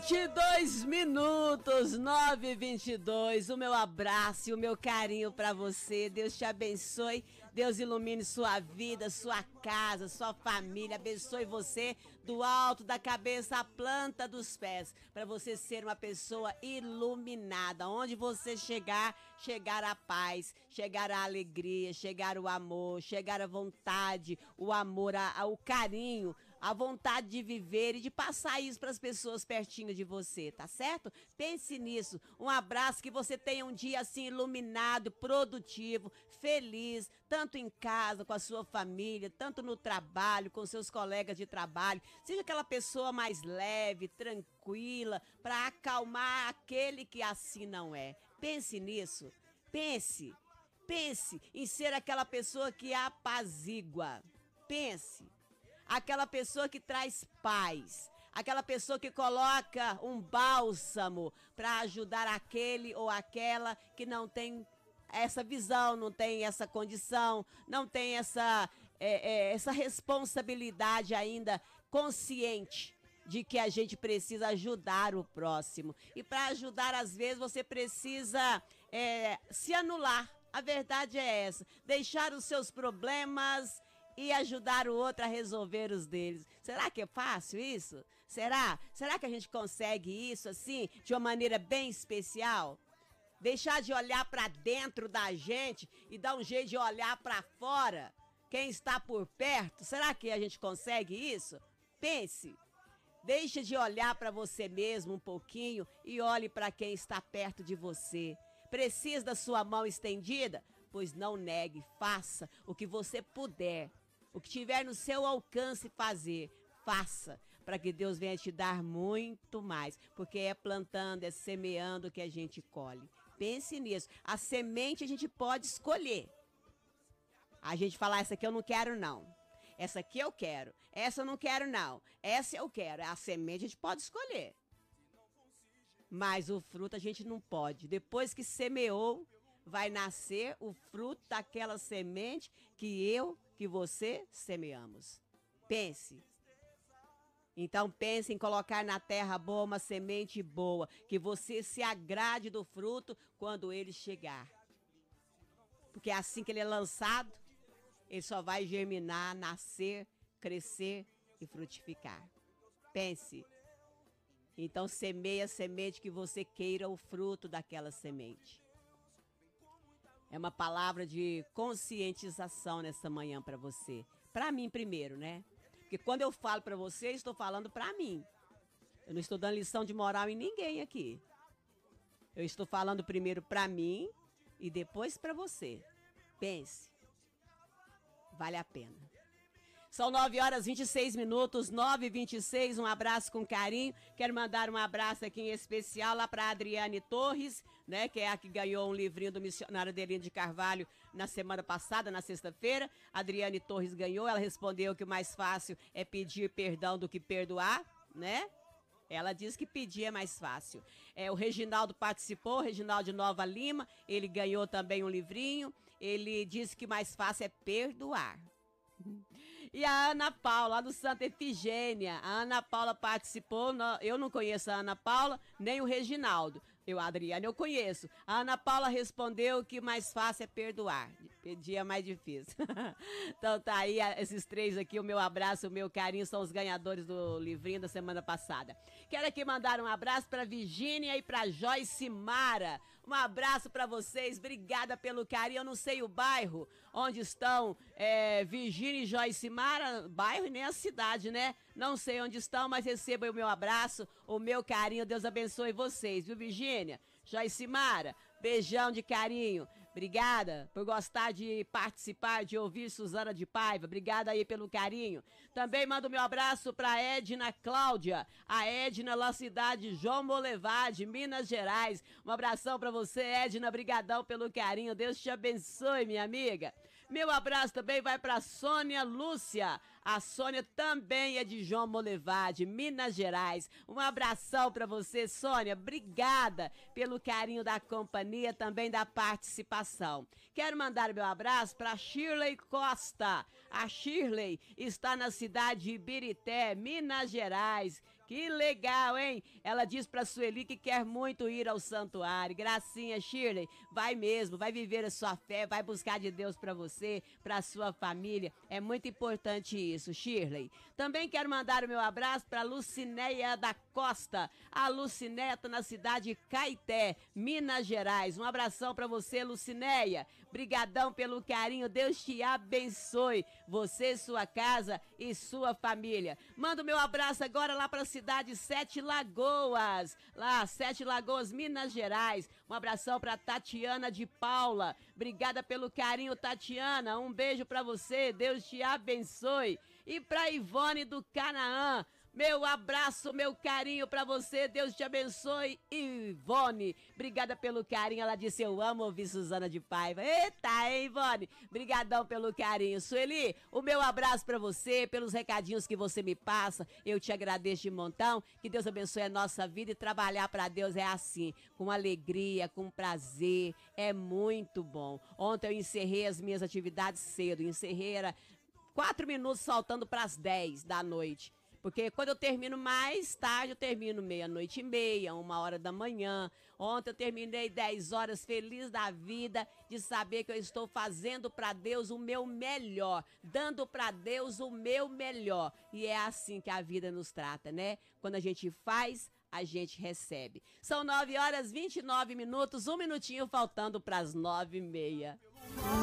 22 minutos, 9h22. O meu abraço e o meu carinho pra você. Deus te abençoe. Deus ilumine sua vida, sua casa, sua família. Abençoe você do alto da cabeça à planta dos pés. Pra você ser uma pessoa iluminada. Onde você chegar a paz, chegar a alegria, chegar o amor, chegar a vontade, o amor, o carinho, a vontade de viver e de passar isso para as pessoas pertinho de você, tá certo? Pense nisso. Um abraço, que você tenha um dia assim iluminado, produtivo, feliz, tanto em casa, com a sua família, tanto no trabalho, com seus colegas de trabalho. Seja aquela pessoa mais leve, tranquila, para acalmar aquele que assim não é. Pense nisso. Pense em ser aquela pessoa que apazigua. Pense. Aquela pessoa que traz paz, aquela pessoa que coloca um bálsamo para ajudar aquele ou aquela que não tem essa visão, não tem essa condição, não tem essa responsabilidade ainda consciente de que a gente precisa ajudar o próximo. E para ajudar, às vezes, você precisa se anular. A verdade é essa, deixar os seus problemas e ajudar o outro a resolver os deles. Será que é fácil isso? Será? Será que a gente consegue isso assim, de uma maneira bem especial? Deixar de olhar para dentro da gente e dar um jeito de olhar para fora, quem está por perto? Será que a gente consegue isso? Pense. Deixa de olhar para você mesmo um pouquinho e olhe para quem está perto de você. Precisa da sua mão estendida? Pois não negue, faça o que você puder. O que tiver no seu alcance fazer, faça, para que Deus venha te dar muito mais, porque é plantando, é semeando que a gente colhe. Pense nisso. A semente a gente pode escolher. A gente fala, essa aqui eu não quero não. Essa aqui eu quero. Essa eu não quero não. Essa eu quero. A semente a gente pode escolher. Mas o fruto a gente não pode. Depois que semeou, vai nascer o fruto daquela semente que você semeamos. Pense. Então pense em colocar na terra boa uma semente boa, que você se agrade do fruto quando ele chegar. Porque assim que ele é lançado, ele só vai germinar, nascer, crescer e frutificar. Pense. Então semeie a semente que você queira o fruto daquela semente. É uma palavra de conscientização nessa manhã para você. Para mim primeiro, né? Porque quando eu falo para você, estou falando para mim. Eu não estou dando lição de moral em ninguém aqui. Eu estou falando primeiro para mim e depois para você. Pense. Vale a pena. São 9h26, 9h26, um abraço com carinho. Quero mandar um abraço aqui em especial lá para Adriane Torres, né, que é a que ganhou um livrinho do missionário Adelino de Carvalho na semana passada, na sexta-feira. Adriane Torres ganhou, ela respondeu que o mais fácil é pedir perdão do que perdoar, né? Ela diz que pedir é mais fácil. O Reginaldo participou, Reginaldo de Nova Lima, ele ganhou também um livrinho. Ele disse que mais fácil é perdoar. E a Ana Paula, lá do Santa Efigênia, a Ana Paula participou. Eu não conheço a Ana Paula, nem o Reginaldo. A Adriane eu conheço. A Ana Paula respondeu que mais fácil é perdoar. Pedir é mais difícil. Então tá aí, esses três aqui, o meu abraço, o meu carinho, são os ganhadores do livrinho da semana passada. Quero aqui mandar um abraço pra Virgínia e pra Joyce Mara. Um abraço pra vocês, obrigada pelo carinho. Eu não sei o bairro onde estão Virgínia e Joyce Mara, bairro e nem a cidade, né? Não sei onde estão, mas recebam o meu abraço, o meu carinho. Deus abençoe vocês, viu, Virgínia? Joyce Mara, beijão de carinho. Obrigada por gostar de participar, de ouvir Suzana de Paiva. Obrigada aí pelo carinho. Também mando meu abraço para Edna Cláudia. A Edna, lá cidade João Molevade, Minas Gerais. Um abração para você, Edna. Brigadão pelo carinho. Deus te abençoe, minha amiga. Meu abraço também vai para Sônia Lúcia. A Sônia também é de João Molevade, Minas Gerais. Um abração para você, Sônia. Obrigada pelo carinho da companhia, também da participação. Quero mandar meu abraço para Shirley Costa. A Shirley está na cidade de Ibirité, Minas Gerais. Que legal, hein? Ela diz pra Sueli que quer muito ir ao santuário. Gracinha, Shirley, vai mesmo, vai viver a sua fé, vai buscar de Deus pra você, pra sua família. É muito importante isso, Shirley. Também quero mandar o meu abraço pra Lucinéia da Costa. A Lucinéia tá na cidade de Caeté, Minas Gerais. Um abração pra você, Lucinéia. Brigadão pelo carinho, Deus te abençoe. Você, sua casa e sua família. Manda o meu abraço agora lá pra cidade Sete Lagoas, lá, Sete Lagoas, Minas Gerais. Um abração pra Tatiana de Paula. Obrigada pelo carinho, Tatiana. Um beijo pra você, Deus te abençoe. E pra Ivone do Canaã, meu abraço, meu carinho pra você, Deus te abençoe, Ivone. Obrigada pelo carinho, ela disse, eu amo ouvir Suzana de Paiva. Eita, hein, Ivone? Brigadão pelo carinho. Sueli, o meu abraço pra você, pelos recadinhos que você me passa, eu te agradeço de montão, que Deus abençoe a nossa vida e trabalhar pra Deus é assim, com alegria, com prazer, é muito bom. Ontem eu encerrei as minhas atividades cedo, encerrei, era 4 minutos faltando pras 10 da noite. Porque quando eu termino mais tarde, eu termino 00:30, 1h da manhã. Ontem eu terminei 10 horas, feliz da vida, de saber que eu estou fazendo para Deus o meu melhor, dando para Deus o meu melhor. E é assim que a vida nos trata, né? Quando a gente faz, a gente recebe. São 9h29, 1 minutinho faltando para as 9h30.